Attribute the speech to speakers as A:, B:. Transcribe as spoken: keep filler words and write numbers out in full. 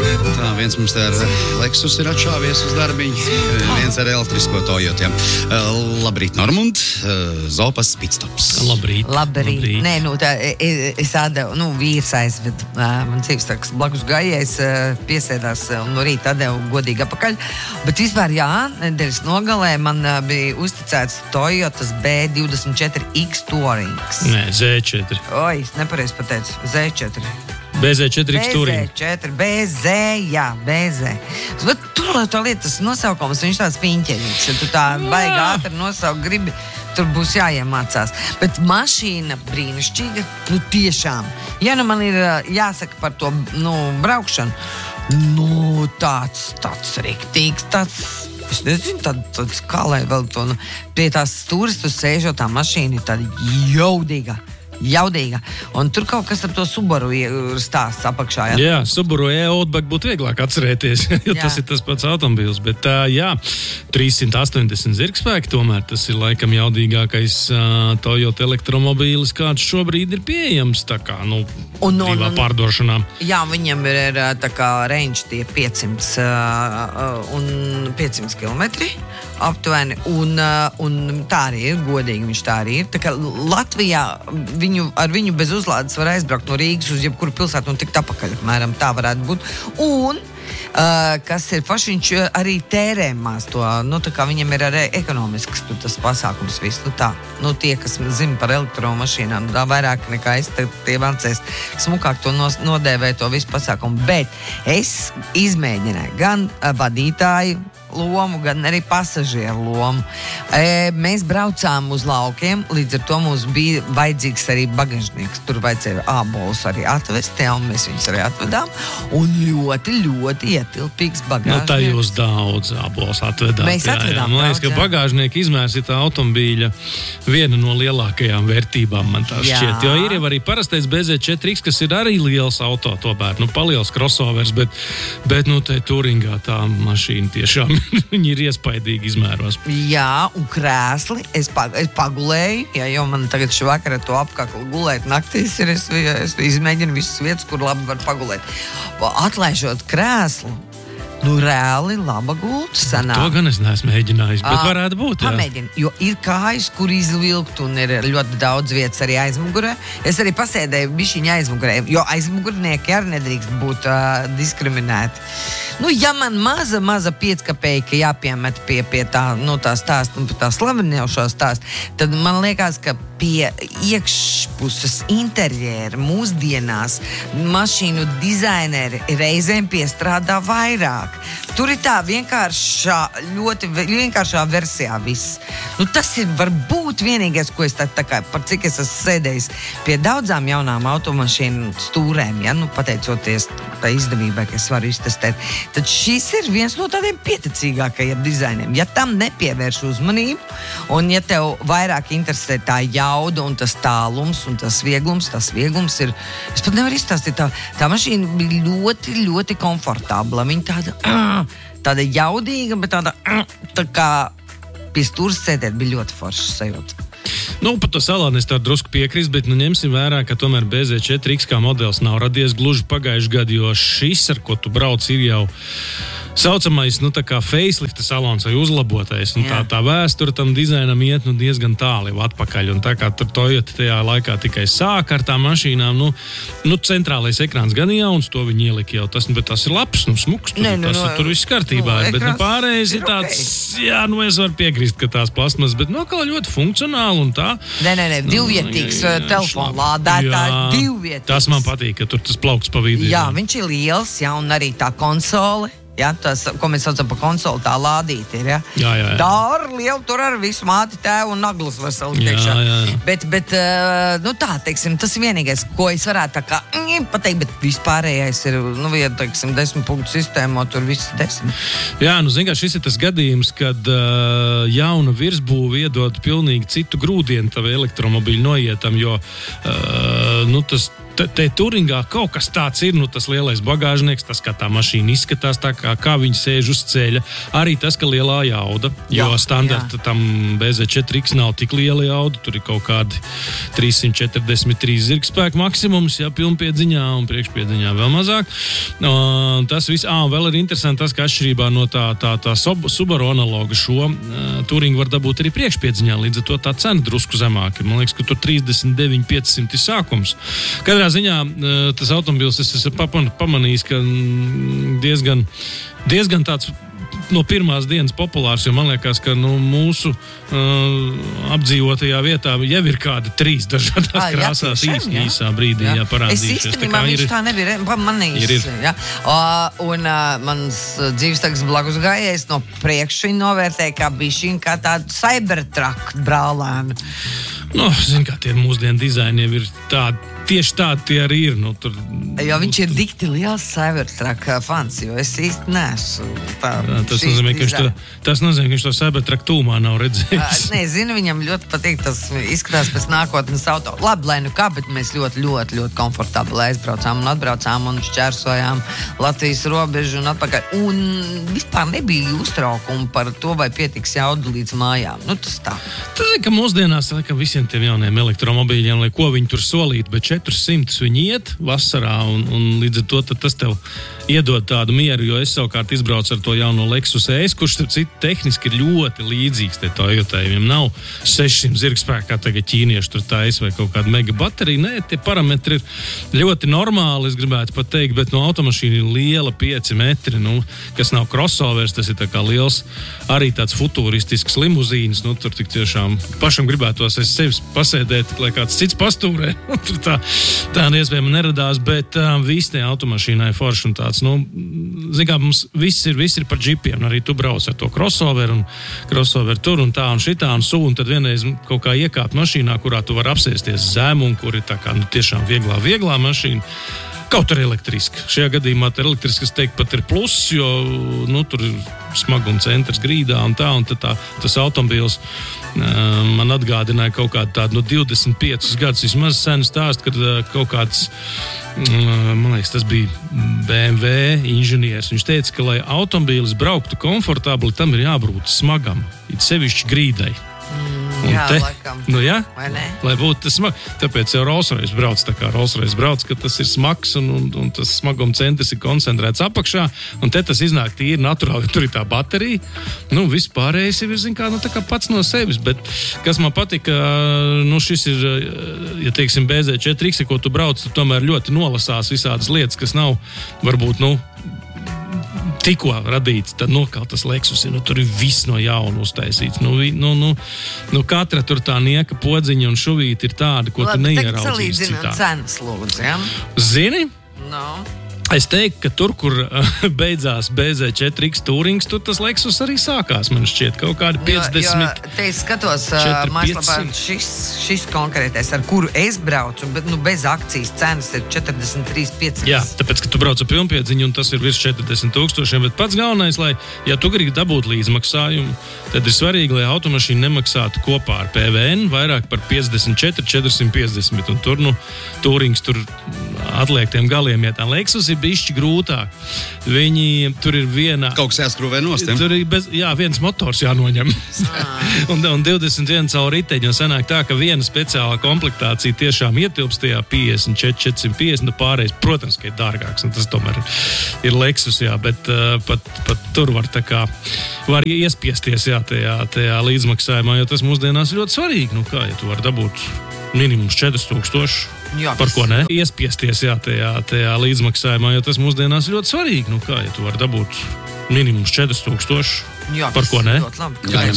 A: Tā, viens mums te ar Lexus ir atšāvies uz darbiņu, viens ar elektrisko Toyotiem. Labrīt, Normund, Zopas Pitstops.
B: Labrīt.
C: Labrīt. Labrīt. Nē, nu, tā, es atdevu, nu, vīrs aizved, man dzīvestaks blakus gājējs piesēdās un no rīta atdevu godīgi apakaļ. Bet vispār, jā, nedēļas nogalē man bija uzticēts Toyotas B divdesmit četri X Tourings.
B: Nē, Z četri.
C: Oi, es nepareiz pateicu, Z četri.
B: B Z četri X Touring.
C: B Z četri, B Z, jā, B Z. Bet tur tā lieta, tas nosaukums, viņš tāds piņķeļīgs. Ja tu tā baigi ātri nosaukt gribi, tur būs jāiemācās. Bet mašīna brīnišķīga, nu tiešām. Ja nu man ir jāsaka par to, nu, braukšanu, nu, tāds, tāds riktīgs, tāds, es nezinu, tād, tāds, kā lai vēl to, nu, pie tās stūres tu sēžot, tā mašīna ir tāda jaudīga. Jaudīga. Un tur kaut kas ar to Subaru stāsts apakšā. Jā,
B: jā Subaru e-Outback būtu vieglāk atcerēties, jo jā. Tas ir tas pats automobils. Bet tā, jā, trīssimt astoņdesmit zirgspēki, tomēr tas ir laikam jaudīgākais uh, Toyota elektromobīlis, kāds šobrīd ir pieejams, tā kā, nu, un, brīvā un, pārdošanā.
C: Jā, viņam ir tā kā range tie piecsimt uh, un piecsimt kilometri aptuveni, un, uh, un tā arī ir, godīgi viņš tā arī ir. Tā kā Latvijā Viņu, ar viņu bez uzlādes var aizbraukt no Rīgas uz jebkuru pilsētu un tikt apakaļ, apmēram tā varētu būt. Un, uh, kas ir paši, viņš arī tērē maz to, nu tā kā viņam ir arī ekonomisks tu, tas pasākums viss, nu tā, nu tie, kas zina par elektromašīnām, tā vairāk nekā es, tie vancēs smukāk to nos, nodēvē to visu pasākumu, bet es izmēģināju gan vadītāju lomu, gan arī pasažieru lomu. E, mēs braucām uz laukiem, līdz ar to mums bija vajadzīgs arī bagažnieks. Tur vajadzēja ābolus arī atvest, ja, un mēs viņus arī atvedām. Un ļoti, ļoti ietilpīgs bagāžnieks.
B: Nu, tā jūs daudz ābolus atvedāt.
C: Mēs atvedām
B: Man liekas, ka bagāžnieka izmērs ir tā automobīļa viena no lielākajām vērtībām, man tā
C: jā.
B: šķiet. Jo ir jau arī parastais B Z četri X, kas ir arī liels auto, tomēr, nu, paliels crossovers, bet, bet nu, te Touringā tā mašīna tiešām viņi ir iespaidīgi izmēros.
C: Jā, un krēsli es, pag, es pagulēju, jā, jo man tagad šī vakara to apkaklu gulēt naktīs ir, es, es izmēģinu visas vietas, kur labi var pagulēt. Atlaižot krēslu, nu reāli laba gulta sanāk.
B: To gan es neesmu mēģinājis, bet varētu būt, jā.
C: Pamēģinu, jo ir kājas, kur izvilkt un ir ļoti daudz vietas arī aizmugurē. Es arī pasēdēju bišķiņa aizmugurē, jo aizmugurnieki arī nedrīkst būt uh, diskriminēti. Nu, ja man maza, maza piecapēka jāpiemet pie, pie tā, nu, tā stāsta, tā slavenējošā stāsta, tad man liekas, ka pie iekšpuses interjēra mūsdienās mašīnu dizaineri reizēm piestrādā vairāk. Tur ir tā vienkāršā, ļoti vienkāršā versijā viss. Nu, tas ir varbūt vienīgais, ko es tā, tā kā, par cik es esmu sēdējis pie daudzām jaunām automašīnu stūrēm, ja, nu, pateicoties tā izdevībai, ka es varu iztestēt, tad šis ir viens no tādiem pieticīgākajiem dizainiem. Ja tam nepievērš uzmanību, un ja tev vairāk interesē tā jauda un tas tālums un tas vieglums, tas vieglums ir, es pat nevaru izstāstīt, tā, tā mašīna bija ļoti, ļoti komfortabla. Viņa tāda, uh, tāda jaudīga, bet tāda, uh, tā kā pie stūras sēdēt bija ļoti forša sajūta.
B: Nu, pat to salāni es tā drusku piekrist, bet nu ņemsim vērā, ka tomēr B Z četri X kā modelis nav radies gluži pagājuši gadu, jo šis, ar ko tu brauc, ir jau saucamais, nu tā kā facelifta salons vai uzlabotais. Un tā, tā vēsture tam dizainam iet nu, diezgan tāli atpakaļ. Un tā kā tur Toyota tajā laikā tikai sāka ar tām mašīnām, nu, nu centrālais ekrāns gan jauns, to viņi ielika jau tas, bet tas ir labs, nu smuks, tur,
C: ne, nu,
B: tas,
C: no,
B: tur viss kārtībā.
C: No,
B: bet nu, pārējais ir tāds, okay. Jā, nu es varu piekrist, ka tās plasmas, bet nu, kā ļoti funkcionāli un tā.
C: Nē, nē, nē, divvietīgs nu, telefona lādētājs, divvietīgs.
B: Tas man patīk, ka tur tas plauks pa vidu.
C: Jā, viņš ir liels, jā, un arī tā konsole. Ja, tas, ko mēs saucam par konsoli, tā lādīt ir, ja?
B: Jā, jā, jā.
C: Tā ar lielu, tur ar visu māti tēvu un naglas var salikt iekšā.
B: Jā, jā.
C: Bet, bet, nu tā, teiksim, tas ir vienīgais, ko es varētu tā kā mm, pateikt, bet vispārējais ir, nu, vien, teiksim, desmit punktu sistēmā, tur viss desmit.
B: Jā, nu, zin kā, šis ir tas gadījums, kad uh, jauna virsbūve iedod pilnīgi citu grūdienu tavu elektromobiļu noietam, jo, uh, nu, tas te, te Turingā kaut kas tāds ir, nu tas lielais bagāžnieks, tas, kā tā mašīna izskatās, tā kā, kā viņi sēž uz ceļa, arī tas, ka lielā jauda, jo
C: Jā,
B: standarta
C: jā.
B: tam B Z četri X nav tik liela jauda, tur ir kaut kādi trīssimt četrdesmit trīs zirgspēku maksimums, jā, pilnpiedziņā un priekšpiedziņā vēl mazāk. Uh, tas viss, ā, vēl ir interesanti tas, ka atšķirībā no tā, tā, tā Subaru analoga šo uh, Turingu var dabūt arī priekšpiedziņā, līdz ar to tā cena drusku zemāk. Man liekas, ka tur trīsdesmit deviņi piecsimt ir sākums. Katrā ziņā tas automobils, es esmu pamanījis, ka diezgan, diezgan tāds no pirmās dienas populārs, jo man liekas, ka nu, mūsu uh, apdzīvotajā vietā jau ir kādi trīs dažādās
C: Ah, jā,
B: krāsās
C: tiešām,
B: īs,
C: jā.
B: īsā brīdī jā. Jā,
C: Es
B: parādījušies.
C: īstenībā viņš tā nebija pamanījis.
B: Ir, ir.
C: Ja? Uh, un uh, mans dzīvestāks blakus gājējs no priekšu viņu novērtēja, kā bija šī kā tādu Cybertruck brālēnu.
B: Nu, zin, kā tie mūsdienu dizaini jau ir tādi, tieši tādi tie arī ir. Nu, tur,
C: Jo viņš ir dikti liels Cybertruck fans, jo es īsti neesmu. Tā,
B: jā, tas,
C: šīs
B: nozīmē, ka viņš to,
C: dizaina.
B: tas nozīmē, ka viņš to Cybertruck tūmā nav redzējis.
C: Nē, zinu, viņam ļoti patīk, tas izskatās pēc nākotnes auto. Labi, lai nu kā, bet mēs ļoti, ļoti, ļoti komfortabli aizbraucām un atbraucām un šķērsojām Latvijas robežu un atpakaļ. Un vispār nebija uztraukumu par to, vai pietiks jaudu līdz mājām. Nu, tas tā.
B: Tas ir, ka mūsdienās, ka visiem tiem jauniem elektromobīļiem, lai ko viņi tur solītu, bet četrus simtus viņi iet vasarā, un, un līdz ar to tas tev iedod tādu mieru, jo es savukārt izbraucu ar to jauno Lexus E S, kurš starp citu tehniski ir ļoti līdzīgs te Toyotai. Viņam nav sešsimt zirgspēku, kā tagad ķīnieši tur taisa vai kaut kāda mega baterija. Nē, tie parametri ir ļoti normāli, es gribētu pat teikt, bet no automašīna ir liela pieci metri, nu, kas nav crossovers, tas ir tā kā liels, arī tāds futuristisks limuzīns, nu, tur tik tiešām pašam gribētos es sevis pasēdēt, lai kāds cits pastūrē, tur tā, tāda iespējama neradās, bet uh, visi tie automašīnai forši un tāds. Nu, zin kā, mums viss ir, viss ir par džipiem, arī tu brauc ar to crossover un crossover tur un tā un šitā un su, un tad vienreiz kaut kā iekāpt mašīnā, kurā tu var apsēsties zem un kur ir tā kā, nu, tiešām vieglā, vieglā mašīna. Kaut arī elektriski. Šajā gadījumā tā elektriski, es teiktu, pat ir pluss, jo, nu, tur ir smaguma centrs grīdā un tā, un tad tā, tas automobils uh, man atgādināja kaut kādu tādu no divdesmit piecus gadus vismaz senu stāstu, kad uh, kaut kāds, uh, man liekas, tas bija B M W inženieris. Viņš teica, ka, lai automobīlis brauktu komfortabli, tam ir jābūt smagam, it sevišķi grīdai. Un
C: Jā,
B: te,
C: laikam.
B: nu jā,
C: Vai ne?
B: lai būtu tas smags. Tāpēc jau Rolls-Royce brauc tā kā Rolls-Royce brauc, ka tas ir smags un, un, un tas smaguma centrs ir koncentrēts apakšā. Un te tas iznāk tīri naturāli, tur ir tā baterija. Nu, vispārējais ir, zin kā, nu, tā kā pats no sevis. Bet kas man patika, nu, šis ir, ja teiksim, B Z četri X, ko tu brauc, tu tomēr ļoti nolasās visādas lietas, kas nav, varbūt, nu, tikko radīts, tad nokalt tas Lexus ir, nu, tur ir viss no jauna uztaisīts. Nu, vi- nu, nu, nu, katra tur tā nieka podziņa un šuvīti ir tāda, ko tu
C: Labi, tagad
B: neieraudzīs
C: salīdzinām
B: citā.
C: cenas, lūdzu, ja?
B: Zini?
C: No.
B: Es teiktu, ka tur, kur uh, beidzās B Z četri X Turings, tur tas Lexus arī sākās. Man šķiet kaut kādi piecdesmit.
C: Jo, jo, te es skatos,
B: četri,
C: mājaslapā,
B: piecsimt.
C: šis, šis konkrētais, ar kuru es braucu, bet nu, bez akcijas cenas ir četrdesmit trīs piecsimt.
B: Jā, tāpēc, ka tu brauc ar pilnpiedziņu un tas ir virs četrdesmit tūkstošiem, bet pats galvenais, lai, ja tu gribi dabūt līdzmaksājumu, tad ir svarīgi, lai automašīna nemaksātu kopā ar P V N vairāk par piecdesmit četri četrdesmit piecdesmit, un tur, nu, Turings tur atliek tiem galiem, ja tā Lexus ir bišķi grūtāk. Viņi, tur ir viena...
A: Kaut kas jāskrūvē nost, ja?
B: Tur ir bez, jā, viens motors jānoņem. un, un divdesmit viens caur riteņu. Un sanāk tā, ka viena speciālā komplektācija tiešām ietilpst tajā piecdesmit četri četrsimt piecdesmit, nu pārējais, protams, ka ir dārgāks. Un tas tomēr ir, ir Lexus, jā, bet uh, pat, pat tur var tā kā, var iespiesties, jā, tajā, tajā līdzmaksājumā, jo tas mūsdienās ir ļoti svarīgi. Nu kā, ja tu vari dabūt minimums četri tūkstoši.
C: Jā,
B: Par ko ne? Iespiesties, jā, tajā, tajā līdzmaksājumā, jo tas mūsdienās ir ļoti svarīgi. Nu kā, ja tu vari dabūt minimums četri tūkstoši.
C: Jā,
B: Par ko ne?
C: ļoti labi.
A: Jā,